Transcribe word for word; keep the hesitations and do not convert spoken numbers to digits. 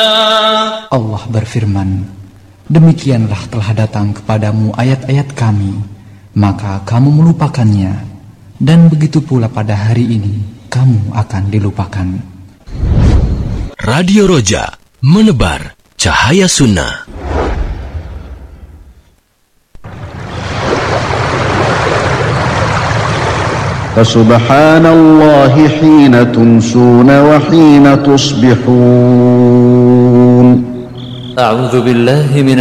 Allah berfirman, demikianlah telah datang kepadamu ayat-ayat kami, maka kamu melupakannya, dan begitu pula pada hari ini kamu akan dilupakan. Radio Roja, menebar cahaya sunnah. Fasubhanallahi hina tumsuna wa hina tusbihun. A'udzu billahi